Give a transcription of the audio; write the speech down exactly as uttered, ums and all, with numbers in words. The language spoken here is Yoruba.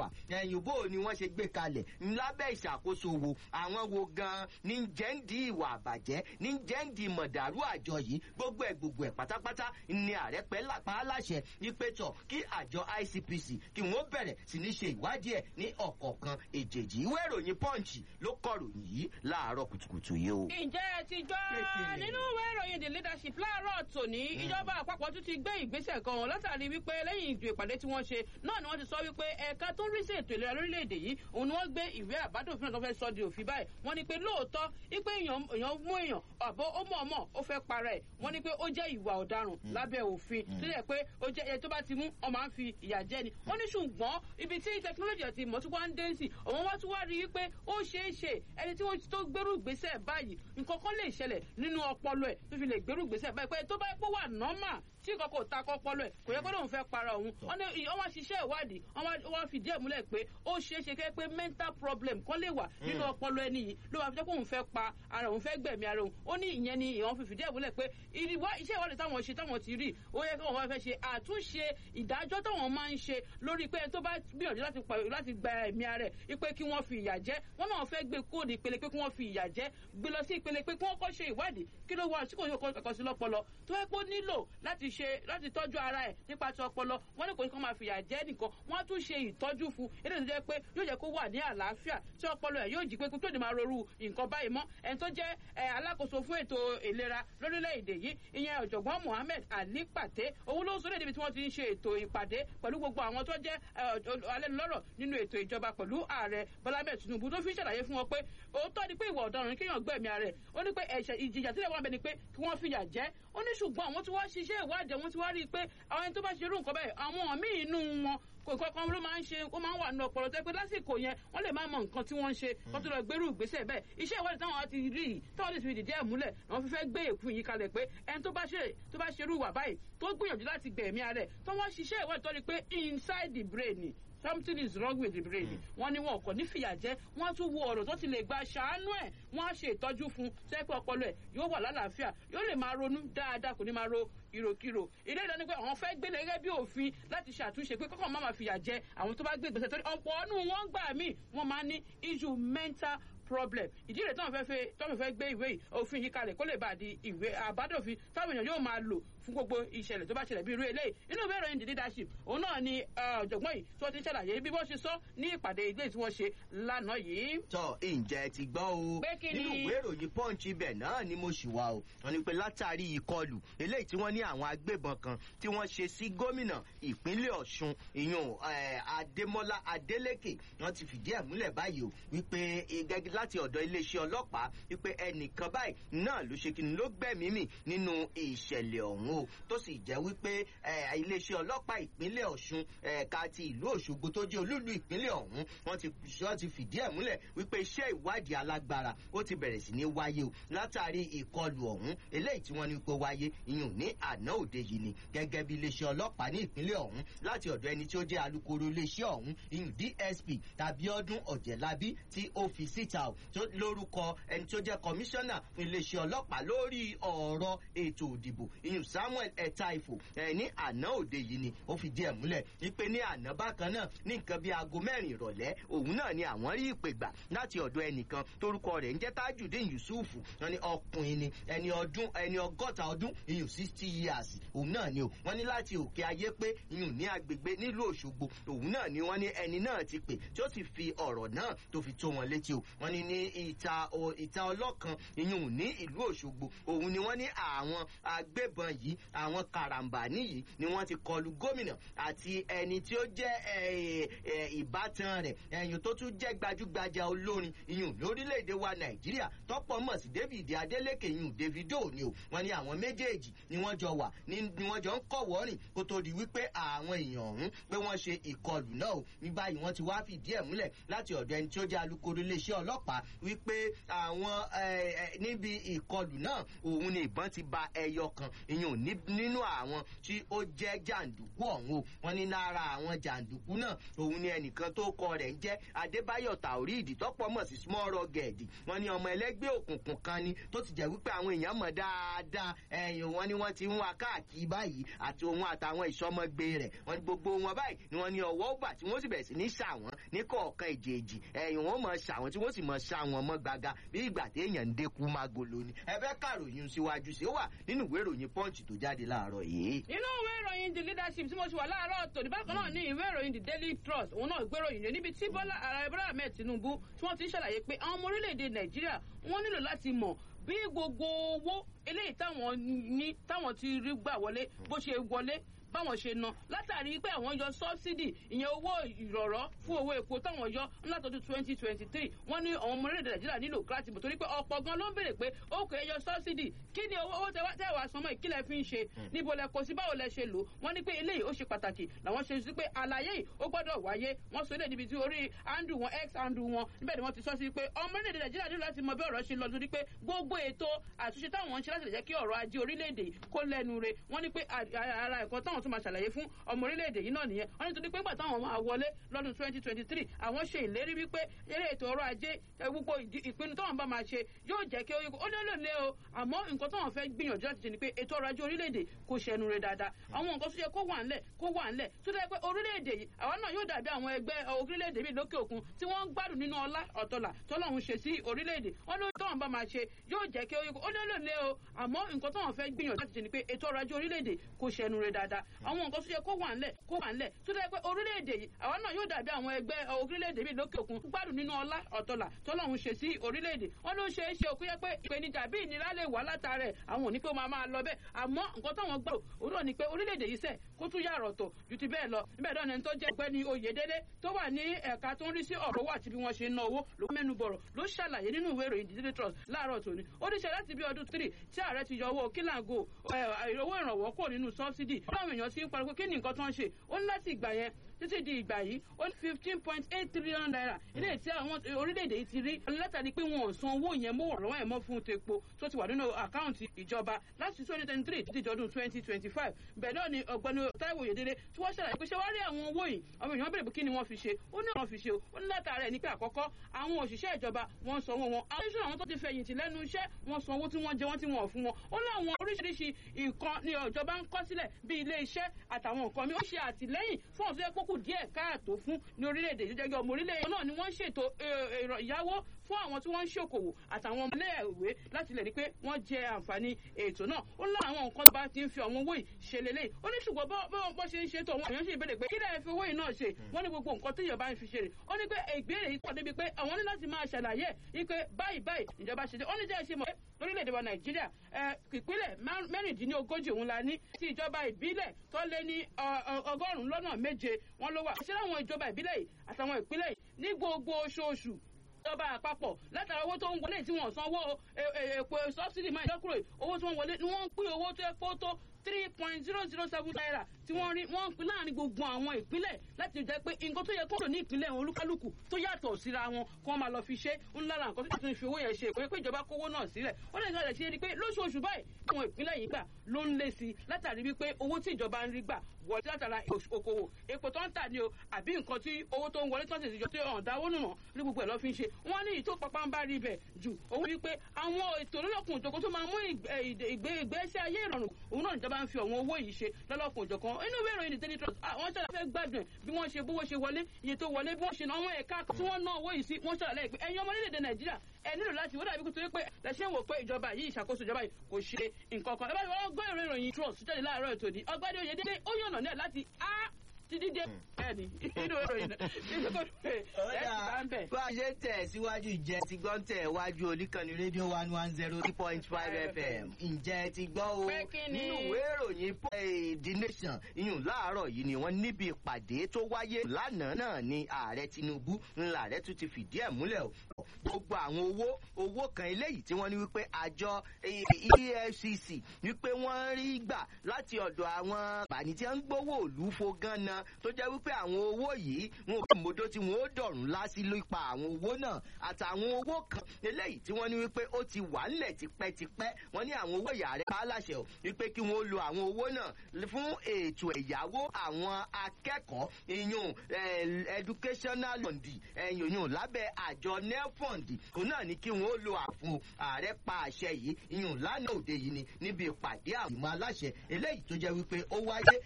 wà ẹ̀yìn bó ni wọ́n ṣe gbé kalẹ̀ lábẹ́ ìṣàkóso wo àwọn wo gan ní jẹ́ǹdì ìwà àbàjẹ́ ní jẹ́ǹdì mọ̀dàrú àjọ yìí gbogbo ẹ̀ gbogbo ẹ̀ pátápátá ni ààrẹ pẹ́ lápá aláṣẹ ìpẹ́tọ̀ kí àjọ I C P C kí wọ́n bẹ̀rẹ̀ sí ní ṣe ìwádìí ẹ̀ ní ọ̀kọ̀ọ̀kan èjèèjì ìwé ìròyìn Punch ló kọ̀ròyìn yìí láàárọ̀ kùtùkùtù yìí o. ǹjẹ́ ẹ ti gbọ́ nínú ìwé ìròyìn The Leadership láàárọ̀ tòní ìjọba àpapọ̀ tún ti gbé ìgbésẹ̀ kan látàrí wípé lẹ́yìn ìdù ìpàdé tí wọ́n ṣe náà ni wọ́n ti sọ wípé ẹ̀ka tó ń rí sí ètò ìlera lórílẹ̀‐èdè yìí òun ni wọ́n gbé ìwé àbádòfin náà tó fẹ́ sọ di òfin báyìí wọ́n ní pé lóòótọ́ wípé èèyàn mú èèyàn àbọ̀ ó mọ̀ ọmọ ó fẹ́ para ẹ̀ wọ́n ní pé ó jẹ́ ìwà ọ̀daràn lábẹ́ òfin tó yẹ pé ó jẹ́ ẹ tó bá ti mú ọmọ à ń fi ìyà jẹ ni wọ́n ní ṣùgbọ́n ibi tí tẹkinọ́lọ́jì àti ìmọ̀ tí wọ́n ń dé sí òun wá tún wá rí i pé ó ṣeé ṣe ẹni tí wọ́n tó gbérù gbèsè báyìí nǹkan kan lè ṣẹlẹ̀ nínú ọpọlọ ẹ̀ tó fi lè gbérù gbèsè báyìí pé tó bá pọ̀ wà nọ́mà tí nǹkan kò ta kọ́ ọpọlọ ẹ̀ kò yẹ pé lóun fẹ́ para òun wọ́n ní wọ́n ṣiṣẹ́ ìwádìí wọ́n fìdí ẹ̀ múlẹ̀ pé ó ṣeé ṣe kẹ́ pé mental problem kan lè wà nínú ọpọlọ ẹni yìí ló wà fi jẹ́ pé òun fẹ́ pa ara òun fẹ́ gbẹ̀mí ara òun ó ní ìyẹn ni ìwọ́n fi fìdí ẹ̀ múlẹ̀ pé iṣẹ́ ìwádìí táwọn ṣe táwọn ti rí ó yẹ kí wọ́n wá fẹ́ ṣe àtúnṣe ìdájọ́ táwọn máa ń ṣe lórí pé tó bá gbìyànjú láti gba ẹ̀mí ara ẹ̀ pé kí wọ́n fi ìyà jẹ wọ́n náà fẹ́ gbé kúrò ní ìpele pé kí wọ́n fi ìyà jẹ gbé lọ sí ìpele pé kí wọ́n kọ́ ṣe ìwádìí kí ló wà tí kò yóò kọ́ sí lọ́pọlọ tó yẹ pé ó nílò láti ṣe láti tọ́jú ara ẹ̀ nípa ti ọpọlọ wọ́n ní kò ní kó máa fi ìyà jẹ nìkan wọ́n á tún ṣe ìtọ́jú fún eléyìí tó jẹ́ pé yóò jẹ́ kó wà ní àlàáfíà tí ọpọlọ ẹ̀ yóò jí pé tó ní máa rorú nǹkan báyìí mọ́ ẹni tó jẹ́ alákòóso fún ètò ìlera lórílẹ̀‐èdè yìí ìyẹn ọ̀jọ̀gbọ́n Mohammed Ali Pate òun ló ń sọ léde ibi tí wọ́n ti ń ṣe ètò ìpàdé pẹ̀lú gbogbo àwọn tó jẹ́ alẹ́nulọ́rọ̀ nínú ètò ìjọba pẹ̀lú ààrẹ Bọ́lá Ahmed Tinubu tó fi ń ṣàlàyé fún wọn pé òótọ́ ni pé ìwà ọ̀daràn ni kéèyàn gbẹ̀mí ara ẹ̀ ó ní pé ẹ̀ṣẹ̀ ìjìyà sílẹ̀ wọn bẹ ni pé kí wọ́n fìyà jẹ ó ní ṣùgbọ́n àwọn tí wọ́n ṣiṣẹ́ ìwádìí àwọn tí wọ́n rí i pé àwọn ẹni tó bá ṣe irú nǹkan bẹ́ẹ̀ àwọn míì inú wọn kò kọ́kọ́ ló máa ń ṣe ó máa ń wà nínú ọpọlọ tó pé lásìkò yẹn wọ́n lè má mọ nǹkan tí wọ́n ń ṣe kó tó lọ gbérù ìgbésẹ̀ bẹ́ẹ̀ iṣẹ́ ìwádìí táwọn ti rí i táwọn lè fi dìde ẹ̀ múlẹ̀ àwọn fífẹ́ gbé èkú yìí kalẹ̀ pé ẹni tó bá ṣe tó bá ṣerú ìwà báyìí tó gbìyànjú láti gbẹ̀mí ara ẹ̀ tó wọ́n ṣiṣẹ́ ìwádìí tó rí pé inside the brain something is wrong with the brain wọ́n ní wọn kò ní fìyà jẹ wọ́n tún wo ọ̀rọ̀ tó ti lè gba ṣàánú ẹ̀ wọ́n á ṣe ìtọ́jú fún sẹ́pẹ́ ọpọlọ ẹ̀ yóò wà lálàáfíà yóò lè máa ronú dáadáa kò ní máa ro ìròkìrò ilé ìdáni pé àwọn fẹ́ gbélé gẹ́gẹ́ bí òfin láti ṣàtúnṣe pé kọ́kọ́ má máa fìyà jẹ àwọn tó bá gbé ìgbésẹ̀ torí ọ̀pọ̀ ọdún wọn gbà míì wọ́n máa ní issue mental problem ìdí rẹ̀ táwọn fẹ́ fẹ́ táwọn fẹ́ gbé ìwé òfin yìí kalẹ̀ kó lè bá di ìwé àbádòfin táwọn èèyàn yóò máa lò fún gbogbo ìṣẹ̀lẹ̀ tó bá ṣẹlẹ̀ bí irú eléyìí nínú ìwé ìròyìn The Leadership òun náà ni ọ̀jọ̀gbọ́n yìí tí wọ́n ti ń ṣàlàyé bí wọ́n ṣe sọ ní ìpàdé ilé tí wọ́n ṣe lánàá yìí. tọ ǹjẹ́ ti gbọ́ o nínú ìwé ìròyìn Punch ibẹ̀ náà ni mo ṣì wà o wọ́n ní pé látàrí ìkọlù eléyìí tí wọ́n ní àwọn agbébọn kan tí wọ́n ṣe sí gómìnà ìpínlẹ̀ Ọ̀ṣun ìyún Adémọ́lá Adélékè wọ́n ti fìdí ẹ̀ múlẹ̀ báyìí o wípé láti ọ̀dọ̀ iléeṣẹ́ ọlọ́pàá wípé ẹnìkan báyìí náà ló ṣe kí ni ló gbẹ̀mí mì nínú ìṣẹ̀lẹ̀ ọ̀hún o tó sì jẹ́ wípé iléeṣẹ́ ọlọ́pàá ìpínlẹ̀ Ọ̀ṣun ẹ̀ka ti ìlú Òṣogbo tó jẹ́ olúlu ìpínlẹ̀ ọ̀hún wọ́n ti wọ́n ti fìdí ẹ̀ múlẹ̀ wípé iṣẹ́ ìwádìí alágbára ó ti bẹ̀rẹ̀ sí ní wáyé o látàrí ìkọlù ọ̀hún eléyìí tí wọ́n ní pé wáyé ìyún ní àná òde yìí ni gẹ́gẹ́ bí iléeṣẹ́ ọlọ́pàá ní ìpínlẹ̀ ọ̀hún láti ọ̀dọ̀ ẹni tí ó jẹ́ alukoro iléeṣẹ́ ọ̀hún ìyún D S P Tàbíọ́dún Ọ̀jẹ̀lábí tí ó fi síta o lórúkọ ẹni tó jẹ́ kọmíṣánná fún iléeṣẹ́ ọlọ́pàá lórí ọ̀rọ̀ ètò òdìbò ìyún Samuel Etaifo ẹ̀ ní àná òde yìí ni ó fi díẹ̀ múlẹ̀ wípé ní àná bákan náà ní nǹkan bíi aago mẹ́rin ìrọ̀lẹ́ òun náà ni àwọn rí ìpè gbà láti ọ̀dọ̀ ẹnìkan torúkọ rẹ̀ ń jẹ́ Tajudeen Yusuf wọn ni ọkùnrin ni ẹni ọdún ẹni ọgọ́ta ọdún ìyún sixty years òun náà ni o wọ́n ní láti òkè ayé pé ìyún ní agbègbè nílùú Òṣogbo òun náà ni wọ́n ní ẹni náà ti pè tí ó sì fi ọ̀rọ̀ náà tó fi tó wọn létí o wọ́n ní ní ìta ìta ọlọ́kan ìyún ní ìlú Òṣogbo òun ni wọ́n ní àwọn agbébọn yìí àwọn karambani yìí ni wọ́n ti kọlù gómìnà àti ẹni tí ó jẹ́ ìbátan rẹ̀ ẹ̀yìn tó tún jẹ́ gbajúgbajà olórin ìyún lórílẹ̀‐èdè wa Nàìjíríà tọ́pọ̀ mọ̀ sí David Adeleke ìyún Davido ni o wọ́n ní àwọn méjèèjì ni wọ́n jọ wà ni wọ́n jọ ń kọ̀wọ́ rìn kó tó di wípé àwọn èèyàn ọ̀hún pé wọ́n ṣe ìkọlù náà o ní báyìí wọ́n ti wá fìdí ẹ̀ múlẹ̀ láti ọ̀dọ̀ ẹni tí ó jẹ́ alukoro iléeṣẹ́ ọlọ́pàá wípé àwọn níbi ìkọlù náà òun ni ìbọn ti ba ẹyọ kan ìyún nínú àwọn tí ó jẹ́ jàǹdùkú ọ̀hún o wọ́n ní lára àwọn jàǹdùkú náà òun ni ẹni ẹnìkan tó kọ rẹ̀ ń jẹ́ Adébáyọ̀ Taoreed tọ́pọ̀ mọ̀ sí small rugged wọ́n ní ọmọ ẹlẹ́gbẹ́ òkùnkùn kan ni tó ti jẹ́ wípé àwọn èèyàn mọ̀ dáadáa ẹ̀yìn wọn ni wọ́n ti ń wá káàkiri báyìí àti òun àtàwọn ìsọmọgbé rẹ̀ wọ́n ní gbogbo wọn báyìí ni wọ́n ní ọwọ́ ó bà tí wọ́n sì bẹ̀rẹ̀ sí ní ṣàwọn ní kọ̀ọ̀kan èjèèjì ẹ̀yìn wọn mọ̀ ṣàwọn tí wọ́n sì mọ̀ ṣàwọn mọ́ gbaga bí ìgbà téèyàn ń dékú magolo ni ẹ fẹ́ kàròyìn síwájú sí ó wà nínú ìwé ìròyìn Punch tó jáde láàárọ̀ yìí. nínú ìwé ìròyìn The Leadership tí mo ti wà láàárọ̀ tòní bákan náà ní ìwé ìròyìn The Daily Trust òun náà gbéròyìn rẹ̀ níbi tí Bọ́lá Ààrẹ Bọ́lá Ahmed Tinubu tí wọ́n ti ń ṣàlàyé pé àwọn ọmọ orílẹ̀-èdè Nàìjíríà wọ́n nílò láti mọ̀ bí gbogbo owó eléyìí táwọn ní táwọn ti rí gbà wọlé bó ṣe wọlé báwọn ṣe ná látàrí pé àwọn yọ sọ́bsidì ìyẹn owó ìrọ̀rọ̀ fún owó epo táwọn yọ látọdún twenty twenty three wọ́n ní àwọn ọmọ orílẹ̀-èdè Nàìjíríà nílò kíláàsì bò torí pé ọ̀pọ̀ gan ló ń béèrè pé ó kò yọ sọ́bsidì kí ni owó tẹ́wàá sanmọ́ ìkílẹ̀ fi ń ṣe níbo lẹ kó sí báwo lẹ ṣe lò wọ́n ní pé eléyìí ó ṣe pàtàkì làwọn ṣe sí pé àlàyé yìí ó gbọ́dọ̀ wáyé wọ́n sọ ilé níbi tí orí handle wọn x handle wọn níbẹ̀ ni wọ́n ti sọ sí pé ọmọ orílẹ̀-èdè Nàìjíríà nílò láti mọ bí ọ̀rọ̀ ṣe lọ lórí pé gbogbo ètò àtúnṣe táwọn ń ṣe láti lè jẹ́ kí ọ̀rọ̀ ajé orílẹ̀-èdè kó lẹ́nu re wọ́n ní pé ara ẹ̀kọ́ táwọn tún máa ṣàlàyé fún ọmọ orílẹ̀-èdè yìí náà nìyẹn wọ́n ní torí pé nígbà táwọn máa wọlé lọ́dún twenty twenty three àwọn ṣe ìlérí wípé eré ètò ọrọ̀ ajé gbogbo ìpinnu táwọn bá máa ṣe yóò jẹ́ kí ó lélò lé o àmọ́ nǹkan táwọn fẹ́ gbìyànjú láti ṣe ni pé ètò ọrọ̀ ajé orílẹ̀-èdè kò ṣẹnu rẹ̀ dáadáa àwọn nǹkan tó yẹ kó wà ńlẹ̀ kó wà ńlẹ̀ tó dẹ́ pé orílẹ̀-èdè yìí àwọn náà yóò dàbí àwọn ẹgbẹ́ orílẹ̀-èdè bíi lókè òkun tí wọ́n ń gbádùn nínú ọlá ọ̀tọ̀là tọ́lọ́run ṣe sí orílẹ̀-èdè wọ́n ló táwọn bá máa ṣe yóò jẹ́ kí ó lélò lé o àmọ́ nǹkan táwọn fẹ́ gbìyànjú láti ṣe ni pé ètò ọrọ̀ ajé orílẹ̀-èdè kò ṣẹnu rẹ̀ dáadáa àwọn nǹkan tó yẹ kó wà ńlẹ̀ kó wà ńlẹ̀ tó dẹ́ pé orílẹ̀-èdè yìí àwọn náà yóò dàbí àwọn ẹgbẹ́ orílẹ̀-èdè bíi lókè òkun gbádùn nínú ọlá ọ̀tọ̀là tọ́lọ́run ṣe sí orílẹ̀-èdè wọ́n ló ṣe é ṣe òkú yẹ pé ìpèníjà bí ìnira lè wà látàrẹ̀ àwọn òní pé ó máa máa lọ bẹ́ẹ̀ àmọ́ nǹkan táwọn gbọ́ òun náà ni pé orílẹ̀-èdè yìí sẹ̀ kó tún yà rọ̀tọ̀ ju ti bẹ́ẹ̀ lọ níbẹ̀ náà ni tó jẹ́ ọ̀gbẹ́ni Oyèdélé tó wà ní ẹ̀ka tó ń rí sí ọ̀rọ̀ owó àti bí wọ́n ṣe ń ná owó ló mẹ́nu bọ̀rọ̀ ló ṣàlàyé nínú ìwé ìròyìn The Daily Trust láàárọ̀ tòní ó ní ṣe láti bí ọdún three tí ààrẹ ti yọ owó kílàngó owó ìrànwọ́ kò nínú sọ́bsidì láwọn èèyàn ti ń pariwo kí ni nǹkan tó ń ṣe ó ní láti ìgbà yẹn títí di ìgbà yìí ó ní fifteen point eight trillion naira ilé tí àwọn orílẹ̀-èdè yìí ti rí látàrí pé wọn ò san owó yẹn mọ́ ọ̀rọ̀ ẹ̀ mọ́ fún tepo tó ti wà nínú àkáǹtì ìjọba láti twenty twenty three títí di ọdún twenty twenty five bẹ́ẹ̀ náà ni ọ̀gbẹ́ni Táíwò Oyèdélé tí wọ́n ṣàlàyé pé ṣé wá rí àwọn owó yìí àwọn èèyàn bèrè pé kí ni wọ́n fi ṣe ó ní àwọn fi ṣe ó ní látàrí ẹ̀ ní pé àkọ́kọ́ àwọn òṣìṣẹ́ ìjọba wọ́n san owó wọn àwọn iṣẹ́ àwọn tó ti fẹ̀yìntì lẹ́nu iṣẹ́ wọ́n san owó tí wọ́n jẹ wọ́n tí wọ́n fún wọn ó ní àwọn oríṣiríṣi nǹkan ni ìjọba ń kọ́ sílẹ̀ bí ilé iṣẹ́ àtàwọn nǹkan mi ó ṣe àtìlẹ́yìn fún ọ̀sẹ̀ kókù díẹ̀ káàtó fún ní orílẹ̀-èdè yìí jẹ́gẹ́ ọmọ orílẹ̀-èdè náà ni wọ́n ń ṣètò ìyáwó fún àwọn tí wọ́n ń ṣòkòwò àtàwọn ọmọ iléèwé láti lè rí pé wọ́n jẹ àǹfààní ètò náà ó lá àwọn nǹkan tó bá ti ń fi àwọn owó yìí ṣe lélẹ̀ ó ní ṣùgbọ́n bó ṣe ń ṣe tó àwọn èèyàn sì béèrè pé kí lẹ́ẹ̀ fi owó yìí náà ṣe wọ́n ní gbogbo nǹkan tí ìjọba ń fi ṣe rè ó ní pé ìbéèrè yìí pọ̀ débi pé àwọn ní láti máa ṣàlàyé wípé báyìí báyìí ìjọba ṣe dé ó ní jẹ́ ṣe mọ̀ lórílẹ̀‐èdè wa Nàìjíríà ìpínlẹ̀ mẹ́rìndínlógójì òun la ní tí ìjọba ìbílẹ̀ tó lé ní ọgọ́rùn-ún lọ́nà méje wọn ló wà ṣé láwọn ìjọba ìbílẹ̀ yìí àtàwọn ìpínlẹ̀ yìí ní gbogbo oṣooṣù ìjọba àpapọ̀ látara owó tó ń wọlé tí wọ́n san owó èpo sọ́bsidì máa ìjọkúrò owó tí wọ́n wọlé ni wọ́n ń pín owó tó yẹ kó tó three point zero zero seven naira tí wọ́n rí wọ́n ń pín láàrin gbogbo àwọn ìpínlẹ̀ láti jẹ́ pé nǹkan tó yẹ kó lò ní ìpínlẹ̀ olúkálùkù tó yàtọ̀ síra wọn kí wọ́n máa lọ fi ṣe ńlára nǹkan tó ti fi owó yẹn ṣe ìpínlẹ̀ pé ìjọba kówó náà sílẹ̀ ó lè gbọ́dọ̀ ṣe é ni pé lóṣooṣù báyìí àwọn ìpínlẹ̀ yìí gbà ló ń lé sí i látàrí wípé owó tí ìjọba ń rí gbà wọlé látara okòwò epo tó ń tà ní o àbí nǹkan tí owó tó ń wọlé tó ń tẹ̀síjọ tí ọ̀hún dáwó nù náà ní gbogbo ẹ̀ lọ́ fi ń ṣe wọ́n ní ìtò pápá ń bá rí bẹ̀ jù òun wípé àwọn ètò olólùkùn ìjọkọ̀ tó máa mú ìgbésí ayé ìrọ̀rùn òun náà ìjọba ń fi àwọn owó yìí ṣe lọ́lọ́kùn ìjọkan inú ìwé ìròyìn The Daily Trust àwọn ṣẹlẹ̀ fẹ́ gbádùn bí wọ́n ṣe bówó ṣe wọlé iye tó wọlé bí wọ́n ṣe ná àwọn ẹ̀ka tí wọ́n ná owó yìí sí wọ́n ṣàlàyé pé ẹ̀yin ọmọ orílẹ̀-èdè Nàìjíríà ẹ nílò láti wọ́n dàbí kútorí pé lẹ́sẹ̀ wò pé ìjọba yìí ìṣàkóso ìjọba yìí kò ṣe nǹkan kan ẹ bá wọ́n gbọ́ ìròyìn ìròyìn Trust jáde láàárọ̀ ètò ní Ọ̀gbẹ́ni Oyèdélé ó yànnà náà láti á ti díje ẹni inú ìròyìn náà bá a ṣe tẹ̀ síwájú ìjẹ́ ti gbọ́ ń tẹ̀ wájú oníkànnì rédíò one one zero three point five F M ǹjẹ́ ti gbọ́ o nínú ìwé ìròyìn The Nation iyùn láàárọ̀ yìí ni wọ́n níbi ìpàdé tó wáyé lánàá náà ni ààrẹ Tinubu ńlá ààrẹ tún ti fìdí ẹ̀ múlẹ̀ o gbogbo àwọn owó owó kan eléyìí tí wọ́n ní wípé àjọ E F C C wípé wọ́n rí gbà láti ọ̀dọ̀ àwọn àbàní tí wọ́n ń gbówó òlú fo gánà kan tó jẹ́ wípé àwọn owó yìí wọn ò mọdó tí wọn ó dọ̀rùn lásì nípa àwọn owó náà àtàwọn owó kan eléyìí tí wọ́n ní wípé ó ti wà ńlẹ̀ tipẹ́tipẹ́ wọ́n ní àwọn owó ìyàrá pa á láṣẹ ò wípé kí wọ́n lo àwọn owó náà fún ètò ẹ̀yáwó àwọn akẹ́kọ̀ọ́ ìyún educational fund ìyún lábẹ́ àjọ nelfund kò náà ní kí wọ́n lo àfún ààrẹ pa àṣẹ yìí ìyún lánàá òde yìí ni níbi ìpàdé àwọn ìmọ̀ aláṣẹ eléyìí tó jẹ́ wípé ó wáyé